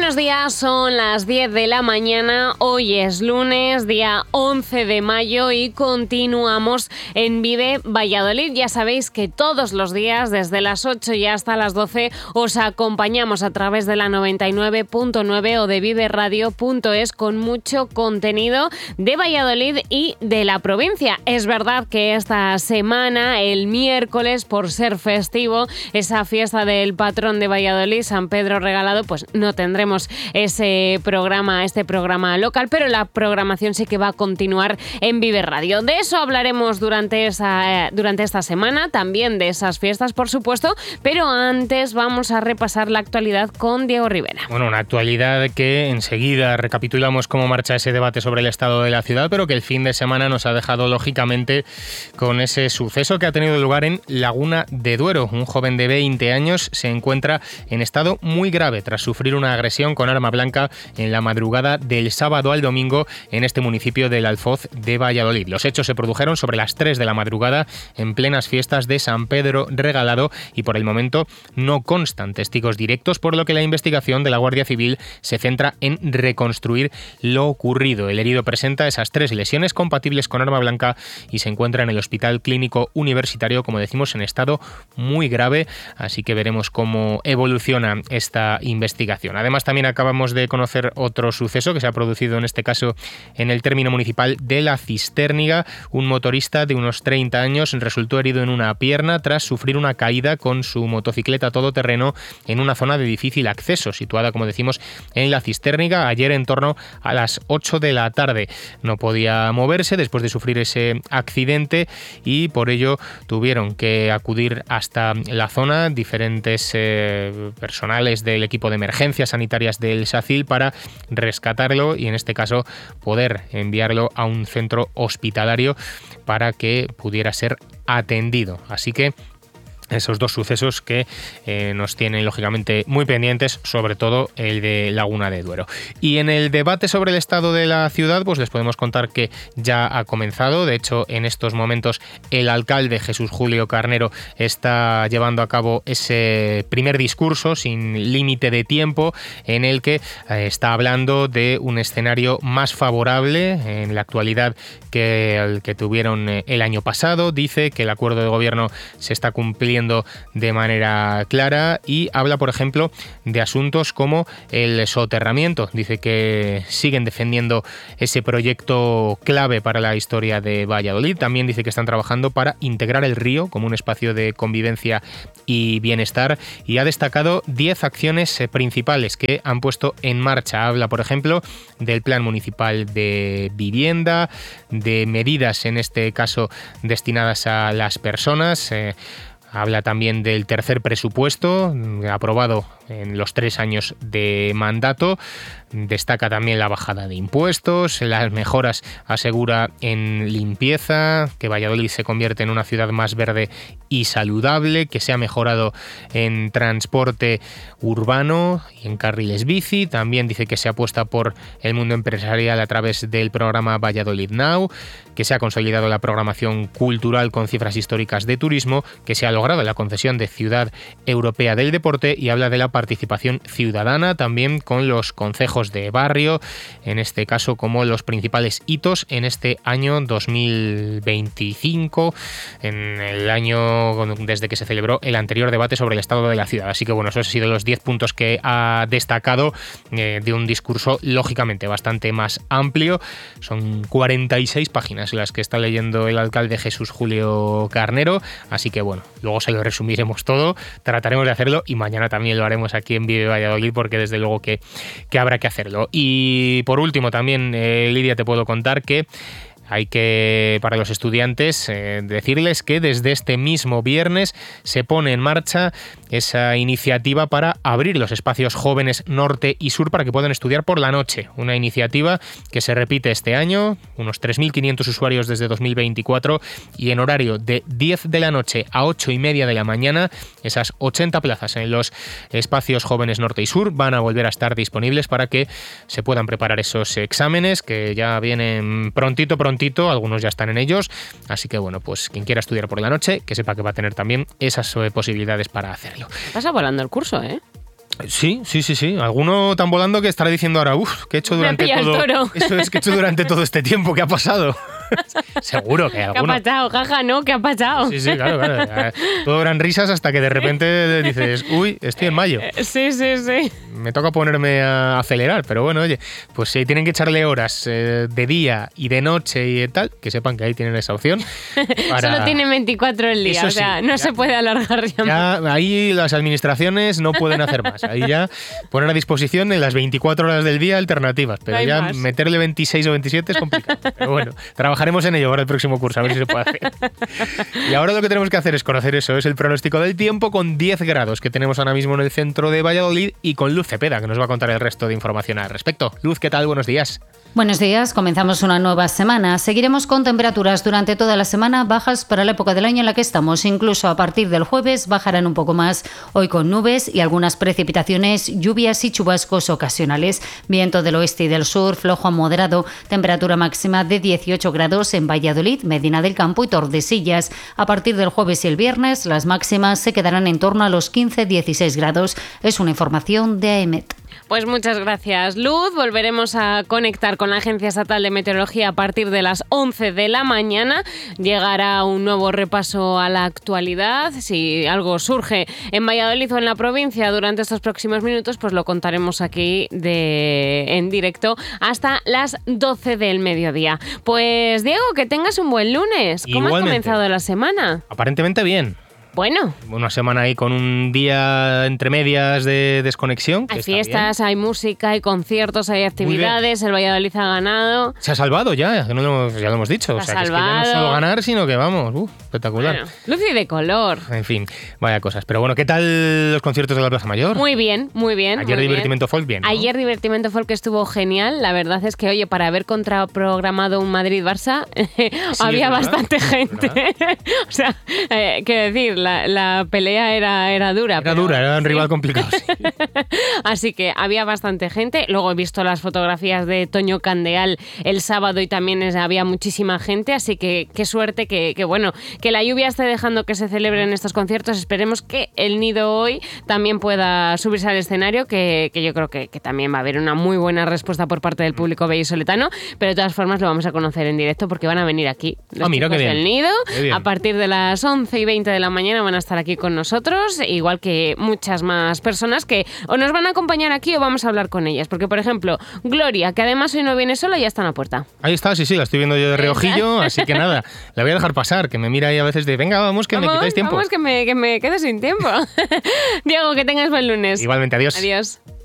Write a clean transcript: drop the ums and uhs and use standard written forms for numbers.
Buenos días, son las 10 de la mañana, hoy es lunes, día 11 de mayo y continuamos en Vive Valladolid. Ya sabéis que todos los días, desde las 8 y hasta las 12, os acompañamos a través de la 99.9 o de viveradio.es con mucho contenido de Valladolid y de la provincia. Es verdad que esta semana, el miércoles, por ser festivo, esa fiesta del patrón de Valladolid, San Pedro Regalado, pues no tendremos este programa local, pero la programación sí que va a continuar en Vive Radio. De eso hablaremos durante esta semana, también de esas fiestas, por supuesto, pero antes vamos a repasar la actualidad con Diego Rivera. Bueno, una actualidad que enseguida recapitulamos cómo marcha ese debate sobre el estado de la ciudad, pero que el fin de semana nos ha dejado lógicamente con ese suceso que ha tenido lugar en Laguna de Duero. Un joven de 20 años se encuentra en estado muy grave tras sufrir una agresión con arma blanca en la madrugada del sábado al domingo en este municipio del Alfoz de Valladolid. Los hechos se produjeron sobre las 3 de la madrugada en plenas fiestas de San Pedro Regalado y por el momento no constan testigos directos, por lo que la investigación de la Guardia Civil se centra en reconstruir lo ocurrido. El herido presenta esas 3 lesiones compatibles con arma blanca y se encuentra en el Hospital Clínico Universitario, como decimos, en estado muy grave, así que veremos cómo evoluciona esta investigación. Además, también acabamos de conocer otro suceso que se ha producido en este caso en el término municipal de La Cistérniga. Un motorista de unos 30 años resultó herido en una pierna tras sufrir una caída con su motocicleta todoterreno en una zona de difícil acceso, situada, como decimos, en La Cistérniga, ayer en torno a las 8 de la tarde. No podía moverse después de sufrir ese accidente y por ello tuvieron que acudir hasta la zona diferentes personales del equipo de emergencias sanitarias del SACIL para rescatarlo y en este caso poder enviarlo a un centro hospitalario para que pudiera ser atendido. Así que esos 2 sucesos que nos tienen lógicamente muy pendientes, sobre todo el de Laguna de Duero. Y en el debate sobre el estado de la ciudad, pues les podemos contar que ya ha comenzado. De hecho, en estos momentos el alcalde Jesús Julio Carnero está llevando a cabo ese primer discurso sin límite de tiempo en el que está hablando de un escenario más favorable en la actualidad que el que tuvieron el año pasado. Dice que el acuerdo de gobierno se está cumpliendo de manera clara y habla, por ejemplo, de asuntos como el soterramiento. Dice que siguen defendiendo ese proyecto clave para la historia de Valladolid. También dice que están trabajando para integrar el río como un espacio de convivencia y bienestar y ha destacado 10 acciones principales que han puesto en marcha. Habla, por ejemplo, del Plan Municipal de Vivienda, de medidas, en este caso, destinadas a las personas. Habla también del tercer presupuesto aprobado en los 3 años de mandato. Destaca también la bajada de impuestos, las mejoras, asegura, en limpieza, que Valladolid se convierte en una ciudad más verde y saludable, que se ha mejorado en transporte urbano y en carriles bici. También dice que se apuesta por el mundo empresarial a través del programa Valladolid Now, que se ha consolidado la programación cultural con cifras históricas de turismo, que se ha logrado la concesión de Ciudad Europea del Deporte y habla de la participación ciudadana también con los concejos de barrio, en este caso como los principales hitos en este año 2025, en el año desde que se celebró el anterior debate sobre el estado de la ciudad. Así que bueno, esos han sido los 10 puntos que ha destacado de un discurso lógicamente bastante más amplio. Son 46 páginas las que está leyendo el alcalde Jesús Julio Carnero, así que bueno, luego se lo resumiremos todo, trataremos de hacerlo y mañana también lo haremos aquí en Vive Valladolid porque desde luego que habrá que hacerlo. Y por último también, Lidia, te puedo contar que hay que, para los estudiantes, decirles que desde este mismo viernes se pone en marcha esa iniciativa para abrir los espacios jóvenes norte y sur para que puedan estudiar por la noche. Una iniciativa que se repite este año, unos 3.500 usuarios desde 2024 y en horario de 10 de la noche a 8:30 de la mañana. Esas 80 plazas en los espacios jóvenes norte y sur van a volver a estar disponibles para que se puedan preparar esos exámenes que ya vienen prontito, algunos ya están en ellos, así que bueno, pues quien quiera estudiar por la noche, que sepa que va a tener también esas posibilidades para hacerlo. Pasa volando el curso, ¿eh? Sí. Alguno tan volando que estará diciendo ahora, ¿qué he hecho durante Me pilla todo? el toro. Eso es, que he hecho durante todo este tiempo, ¿qué ha pasado? Seguro que alguno. ¿Qué ha pasado? Jaja, ¿no? ¿Qué ha pasado? Sí, claro. Todo eran risas hasta que de repente dices, estoy en mayo. Sí. Me toca ponerme a acelerar, pero bueno, oye, pues si tienen que echarle horas de día y de noche y tal, que sepan que ahí tienen esa opción. Solo tienen 24 el día, Eso o sea, sí, no ya. se puede alargar ya más. Ya ahí las administraciones no pueden hacer más. Ahí ya poner a disposición en las 24 horas del día alternativas, pero No hay ya más. meterle 26 o 27 es complicado. Pero bueno, trabajaremos en ello para el próximo curso, a ver si se puede hacer. Y ahora lo que tenemos que hacer es conocer eso, es el pronóstico del tiempo con 10 grados que tenemos ahora mismo en el centro de Valladolid y con Luz Cepeda, que nos va a contar el resto de información al respecto. Luz, ¿qué tal? Buenos días. Buenos días, comenzamos una nueva semana. Seguiremos con temperaturas durante toda la semana bajas para la época del año en la que estamos. Incluso a partir del jueves bajarán un poco más. Hoy con nubes y algunas precipitaciones, lluvias y chubascos ocasionales. Viento del oeste y del sur, flojo a moderado. Temperatura máxima de 18 grados en Valladolid, Medina del Campo y Tordesillas. A partir del jueves y el viernes, las máximas se quedarán en torno a los 15-16 grados. Es una información de AEMET. Pues muchas gracias, Luz. Volveremos a conectar con la Agencia Estatal de Meteorología a partir de las 11 de la mañana. Llegará un nuevo repaso a la actualidad. Si algo surge en Valladolid o en la provincia durante estos próximos minutos, pues lo contaremos aquí en directo hasta las 12 del mediodía. Pues Diego, que tengas un buen lunes. ¿Cómo has comenzado la semana? Aparentemente bien. Bueno. Una semana ahí con un día entre medias de desconexión. Hay fiestas, hay música, hay conciertos, hay actividades, el Valladolid ha ganado. Se ha salvado ya lo hemos dicho. O sea, que es que ya no solo ganar, sino que vamos, espectacular. Bueno, luz y de color. En fin, vaya cosas. Pero bueno, ¿qué tal los conciertos de la Plaza Mayor? Muy bien. Ayer Divertimento Folk bien, ¿no? Ayer Divertimento Folk estuvo genial. La verdad es que, oye, para haber contraprogramado un Madrid-Barça, había bastante gente. O sea, qué decir, la pelea era dura. Era un rival complicado. Sí. Así que había bastante gente. Luego he visto las fotografías de Toño Candeal el sábado y también había muchísima gente. Así que qué suerte que la lluvia esté dejando que se celebren estos conciertos. Esperemos que el Nido hoy también pueda subirse al escenario, que yo creo que también va a haber una muy buena respuesta por parte del público vallisoletano. Pero de todas formas lo vamos a conocer en directo porque van a venir aquí los mira, chicos qué bien. del Nido. Qué bien. A partir de las 11:20 de la mañana van a estar aquí con nosotros, igual que muchas más personas que o nos van a acompañar aquí o vamos a hablar con ellas. Porque, por ejemplo, Gloria, que además hoy no viene sola, ya está en la puerta. Ahí está, sí, la estoy viendo yo de reojillo, así que nada, la voy a dejar pasar, que me mira ahí a veces de, venga, vamos, que me quitáis tiempo. Vamos, que me quedo sin tiempo. Diego, que tengas buen lunes. Igualmente, adiós. Adiós.